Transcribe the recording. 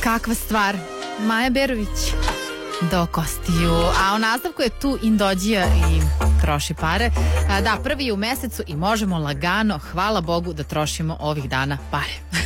Kakva stvar, Maja Berović do kostiju, a u nastavku je tu Indođija i troši pare. Da, prvi je u mesecu i možemo lagano, hvala Bogu, da trošimo ovih dana pare.